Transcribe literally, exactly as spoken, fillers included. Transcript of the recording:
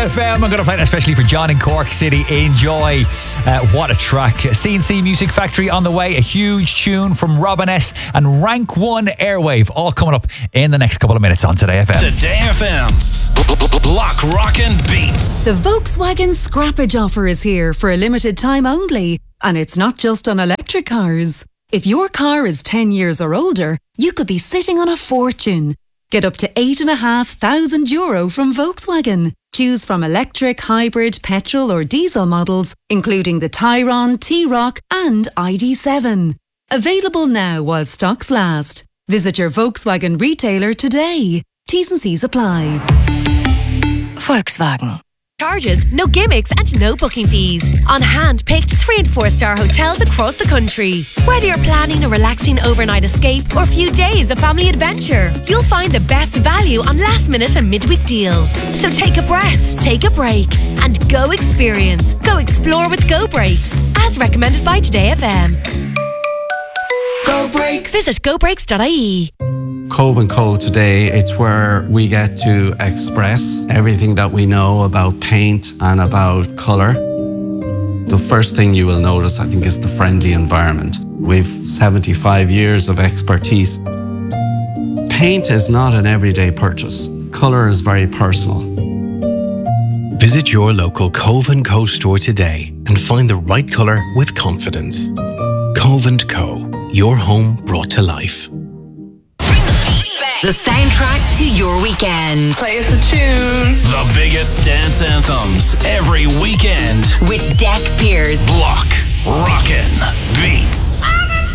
F M. I'm going to play it especially for John in Cork City. Enjoy. Uh, what a track. C and C Music Factory on the way. A huge tune from Robin S. and Rank one Airwave. All coming up in the next couple of minutes on Today F M. Today F M's Block Rockin' Beats. The Volkswagen Scrappage offer is here for a limited time only. And it's not just on electric cars. If your car is ten years or older, you could be sitting on a fortune. Get up to eight and a half thousand euro from Volkswagen. Choose from electric, hybrid, petrol or diesel models, including the Tayron, T-Roc and I D seven. Available now while stocks last. Visit your Volkswagen retailer today. T's and C's apply. Volkswagen. Charges, no gimmicks and no booking fees. On hand-picked three and four star hotels across the country. Whether you're planning a relaxing overnight escape or a few days of family adventure, you'll find the best value on last minute and midweek deals. So take a breath, take a break and go experience. Go explore with Go Breaks, as recommended by Today F M. Go Breaks. Visit go breaks dot I E. Cove and Co today, it's where we get to express everything that we know about paint and about colour. The first thing you will notice, I think, is the friendly environment. We've seventy-five years of expertise. Paint is not an everyday purchase. Colour is very personal. Visit your local Cove and Co store today and find the right colour with confidence. Cove and Co, your home brought to life. The soundtrack to your weekend. Play us a tune. The biggest dance anthems every weekend. With Deck Pearce. Block Rockin' Beats.